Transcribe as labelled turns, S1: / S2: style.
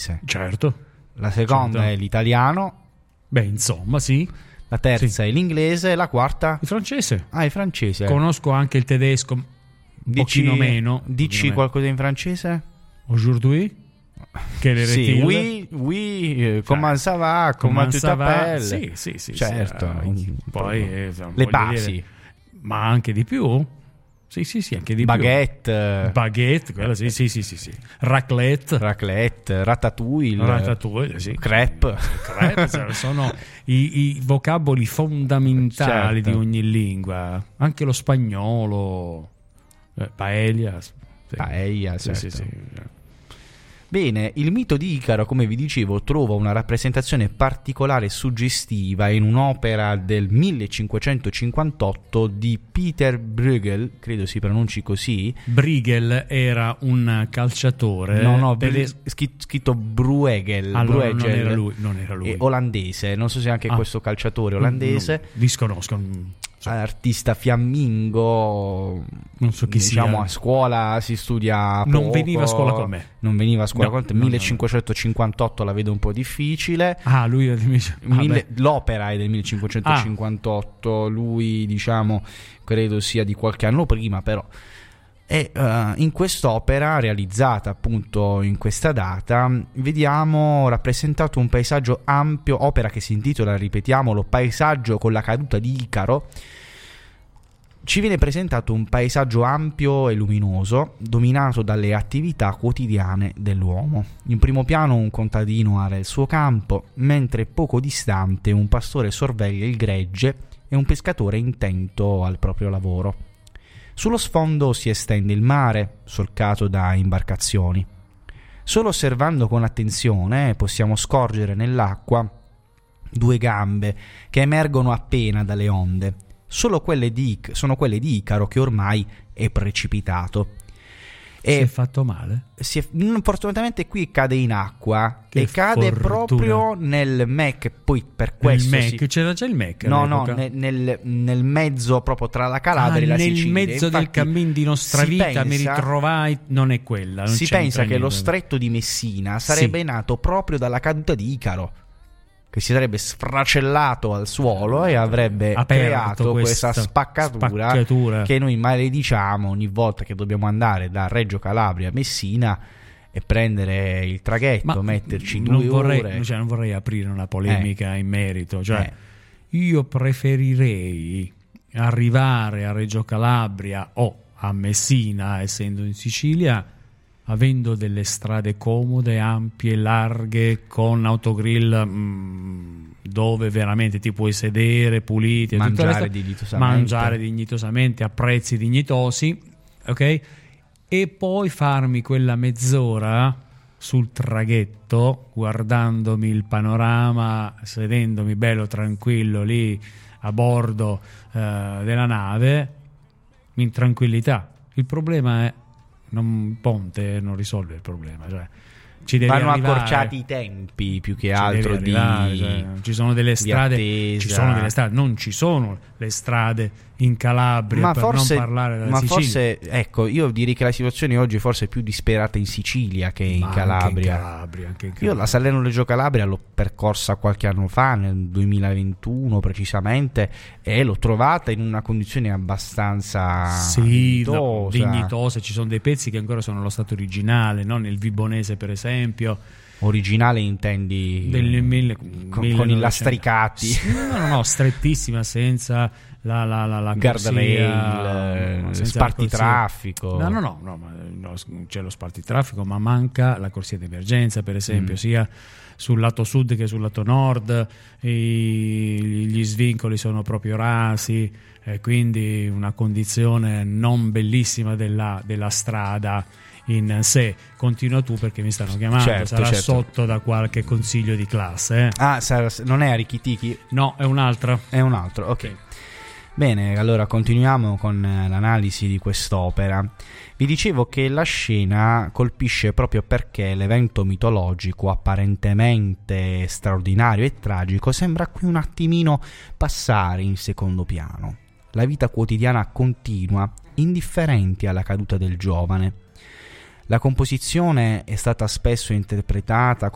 S1: l'inglese.
S2: Certo.
S1: La seconda è l'italiano.
S2: Beh, insomma, sì.
S1: La terza è l'inglese. La quarta?
S2: Il francese.
S1: Il francese.
S2: Conosco anche il tedesco, un pochino meno.
S1: Dici qualcosa in francese?
S2: Aujourd'hui? Che le
S1: sì, oui, comment ça va? Comment tu t'appelles?
S2: Sì.
S1: Certo.
S2: Poi
S1: le basi.
S2: Dire, ma anche di più? Sì, anche di
S1: più.
S2: Baguette, quella sì. Raclette,
S1: ratatouille,
S2: sì.
S1: Crepe,
S2: sono i vocaboli fondamentali di ogni lingua, anche lo spagnolo, paella,
S1: certo. Sì. Bene, il mito di Icaro, come vi dicevo, trova una rappresentazione particolare e suggestiva in un'opera del 1558 di Peter Bruegel, credo si pronunci così.
S2: Bruegel era un calciatore.
S1: No, scritto Bruegel.
S2: Allora, non era lui.
S1: È olandese, non so se anche questo calciatore olandese.
S2: No, disconosco.
S1: Artista fiammingo,
S2: non so chi sia.
S1: A scuola si studia poco.
S2: Non veniva a scuola con me.
S1: 1558 la vedo un po' difficile.
S2: Lui è
S1: l'opera è del 1558. Lui, credo sia di qualche anno prima, però. E in quest'opera, realizzata appunto in questa data, vediamo rappresentato un paesaggio ampio, opera che si intitola, ripetiamolo, Paesaggio con la caduta di Icaro. Ci viene presentato un paesaggio ampio e luminoso, dominato dalle attività quotidiane dell'uomo. In primo piano un contadino ara il suo campo, mentre poco distante un pastore sorveglia il gregge e un pescatore intento al proprio lavoro. Sullo sfondo si estende il mare, solcato da imbarcazioni. Solo osservando con attenzione possiamo scorgere nell'acqua due gambe che emergono appena dalle onde. Sono quelle di Icaro, che ormai è precipitato.
S2: Si è fatto male?
S1: Fortunatamente qui cade in acqua e cade proprio nel MEC. Poi per questo
S2: c'era già il MEC?
S1: nel mezzo, proprio tra la Calabria e la Sicilia.
S2: Nel mezzo del cammin di nostra vita mi ritrovai. Non è quella.
S1: Si pensa che lo stretto di Messina sarebbe nato proprio dalla caduta di Icaro, che si sarebbe sfracellato al suolo e avrebbe creato questa spaccatura che noi malediciamo ogni volta che dobbiamo andare da Reggio Calabria a Messina e prendere il traghetto, metterci 2 ore.
S2: Non vorrei aprire una polemica in merito. Io preferirei arrivare a Reggio Calabria o a Messina, essendo in Sicilia, avendo delle strade comode, ampie, larghe, con autogrill dove veramente ti puoi sedere, puliti,
S1: mangiare
S2: dignitosamente a prezzi dignitosi, ok? E poi farmi quella mezz'ora sul traghetto, guardandomi il panorama, sedendomi bello tranquillo lì a bordo della nave, in tranquillità. Il problema è ponte non risolve il problema,
S1: vanno accorciati i tempi più che altro
S2: ci sono delle strade, non ci sono le strade in Calabria, non parlare della Sicilia.
S1: Forse, ecco, io direi che la situazione oggi forse è più disperata in Sicilia che in Calabria.
S2: Anche in Calabria.
S1: Io la Salerno-Reggio Calabria l'ho percorsa qualche anno fa, nel 2021 precisamente, e l'ho trovata in una condizione abbastanza
S2: dignitosa. Ci sono dei pezzi che ancora sono allo stato originale, non nel Vibonese per esempio.
S1: Originale intendi con i lastricati?
S2: No, strettissima, senza la
S1: guardrail, spartitraffico.
S2: No, c'è lo spartitraffico, ma manca la corsia d'emergenza, per esempio, sia sul lato sud che sul lato nord. Gli svincoli sono proprio rasi, quindi una condizione non bellissima della strada in sé. Continua tu, perché mi stanno chiamando.
S1: Certo.
S2: Sotto da qualche consiglio di classe.
S1: Non è Arichitichi?
S2: No, è un altro,
S1: ok. Bene, allora continuiamo con l'analisi di quest'opera. Vi dicevo che la scena colpisce proprio perché l'evento mitologico apparentemente straordinario e tragico sembra qui un attimino passare in secondo piano. La vita quotidiana continua, indifferenti alla caduta del giovane. La composizione è stata spesso interpretata